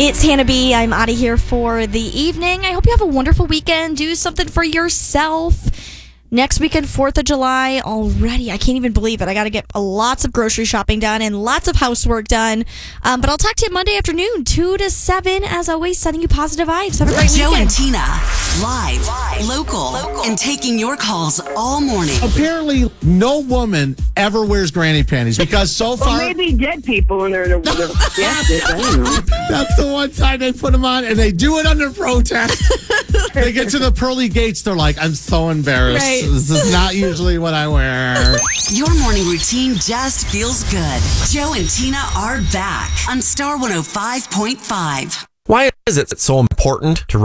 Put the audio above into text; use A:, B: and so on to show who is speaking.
A: It's Hannah B. I'm out of here for the evening. I hope you have a wonderful weekend. Do something for yourself. Next weekend, 4th of July already. I can't even believe it. I got to get lots of grocery shopping done and lots of housework done. But I'll talk to you Monday afternoon, 2 to 7. As always, sending you positive vibes. Have a great
B: Joe
A: weekend.
B: and Tina, live, local, and taking your calls all morning.
C: Apparently, no woman ever wears granny panties because so far...
D: Well, maybe dead people when they're yes, I don't know.
C: That's the one time they put them on, and they do it under protest. They get to the pearly gates, they're like, I'm so embarrassed.
A: Right.
C: This is not usually what I wear.
B: Your morning routine just feels good. Joe and Tina are back on Star 105.5.
E: Why is it so important to